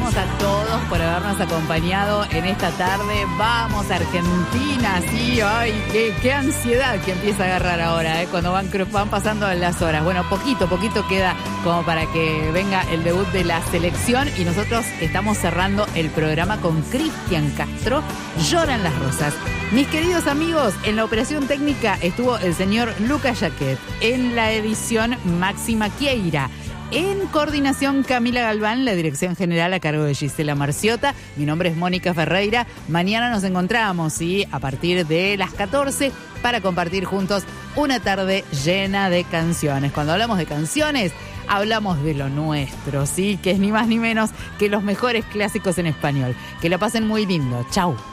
agradecemos a todos por habernos acompañado en esta tarde. Vamos, Argentina, sí, ay, qué ansiedad que empieza a agarrar ahora, cuando van pasando las horas. Bueno, poquito queda como para que venga el debut de la selección y nosotros estamos cerrando el programa con Cristian Castro, Lloran las Rosas. Mis queridos amigos, en la operación técnica estuvo el señor Lucas Jaquet, en la edición Máxima Quieira. En coordinación, Camila Galván, la dirección general a cargo de Gisela Marciota. Mi nombre es Mónica Ferreira. Mañana nos encontramos, ¿sí?, a partir de las 14 para compartir juntos una tarde llena de canciones. Cuando hablamos de canciones, hablamos de lo nuestro, ¿sí?, que es ni más ni menos que los mejores clásicos en español. Que la pasen muy lindo. Chau.